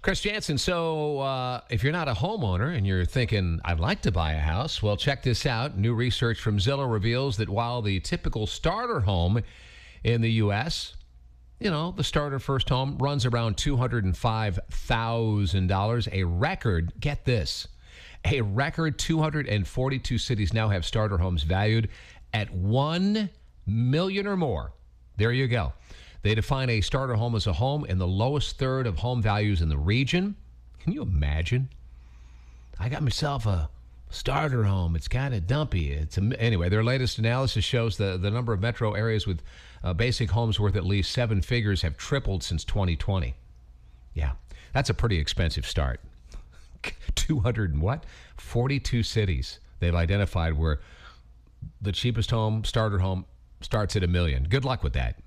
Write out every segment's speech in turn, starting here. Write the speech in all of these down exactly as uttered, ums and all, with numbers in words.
Chris Jansen. So uh, if you're not a homeowner and you're thinking, I'd like to buy a house, well, check this out. New research from Zillow reveals that while the typical starter home in the U S, you know, the starter first home runs around two hundred five thousand dollars, a record, get this, a record two hundred forty-two cities now have starter homes valued at one million dollars or more. There you go. They define a starter home as a home in the lowest third of home values in the region. Can you imagine? I got myself a starter home. It's kind of dumpy. It's a, anyway, their latest analysis shows the, the number of metro areas with uh, basic homes worth at least seven figures have tripled since twenty twenty. Yeah, that's a pretty expensive start. two hundred and what? forty-two cities they've identified where the cheapest home, starter home, starts at a million. Good luck with that.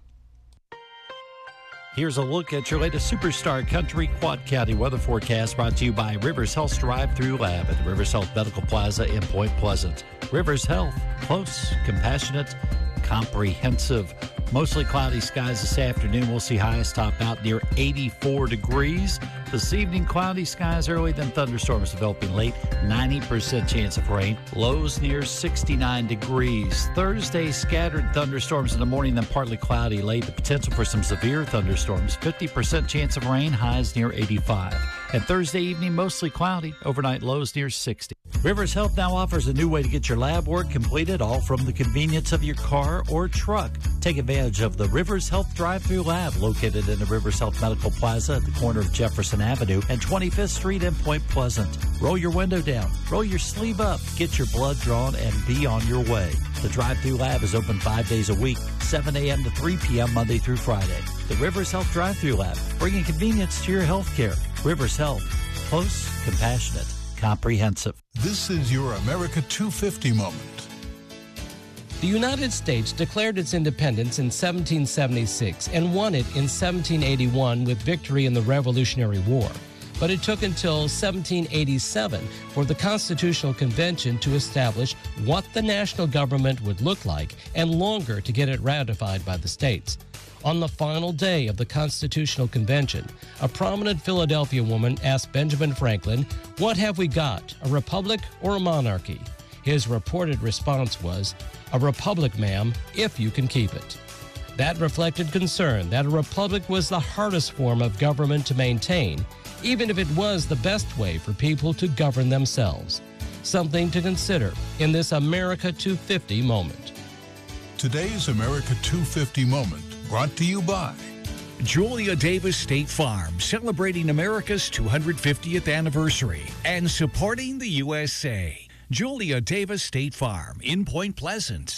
Here's a look at your latest Superstar Country Quad County weather forecast brought to you by Rivers Health Drive-Thru Lab at the Rivers Health Medical Plaza in Point Pleasant. Rivers Health, close, compassionate, comprehensive. Mostly cloudy skies this afternoon. We'll see highs top out near eighty-four degrees. This evening, cloudy skies early, then thunderstorms developing late. ninety percent chance of rain. Lows near sixty-nine degrees. Thursday, scattered thunderstorms in the morning, then partly cloudy late. The potential for some severe thunderstorms. fifty percent chance of rain. Highs near eighty-five. And Thursday evening, mostly cloudy. Overnight lows near sixty. Rivers Health now offers a new way to get your lab work completed, all from the convenience of your car or truck. Take advantage of the Rivers Health Drive-Thru Lab located in the Rivers Health Medical Plaza at the corner of Jefferson Avenue and twenty-fifth Street in Point Pleasant. Roll your window down, roll your sleeve up, get your blood drawn, and be on your way. The Drive-Thru Lab is open five days a week, seven a.m. to three p.m. Monday through Friday. The Rivers Health Drive-Thru Lab, bringing convenience to your health care. Rivers Health, close, compassionate, comprehensive. This is your America two fifty moment. The United States declared its independence in seventeen seventy-six and won it in seventeen eighty-one with victory in the Revolutionary War. But it took until seventeen eighty-seven for the Constitutional Convention to establish what the national government would look like and longer to get it ratified by the states. On the final day of the Constitutional Convention, a prominent Philadelphia woman asked Benjamin Franklin, "What have we got, a republic or a monarchy?" His reported response was, "A republic, ma'am, if you can keep it." That reflected concern that a republic was the hardest form of government to maintain, even if it was the best way for people to govern themselves. Something to consider in this America two fifty moment. Today's America two fifty moment brought to you by Julia Davis State Farm, celebrating America's two hundred fiftieth anniversary and supporting the U S A. Julia Davis State Farm in Point Pleasant.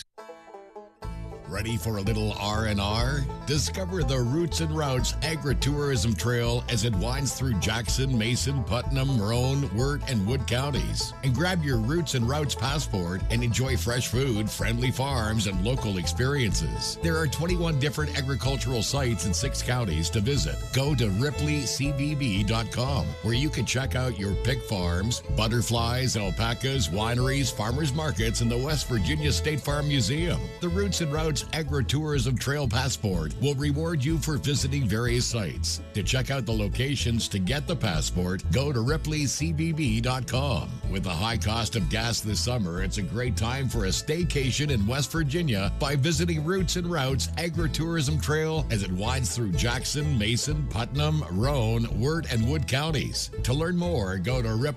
Ready for a little R and R? Discover the Roots and Routes Agritourism Trail as it winds through Jackson, Mason, Putnam, Roane, Wirt, and Wood counties. And grab your Roots and Routes passport and enjoy fresh food, friendly farms, and local experiences. There are twenty-one different agricultural sites in six counties to visit. Go to ripley c v b dot com where you can check out your pig farms, butterflies, alpacas, wineries, farmers markets, and the West Virginia State Farm Museum. The Roots and Routes Agritourism Trail Passport will reward you for visiting various sites. To check out the locations to get the passport, go to ripley c v b dot com. With the high cost of gas this summer, it's a great time for a staycation in West Virginia by visiting Roots and Routes Agritourism Trail as it winds through Jackson, Mason, Putnam, Roane, Wirt, and Wood counties. To learn more, go to ripley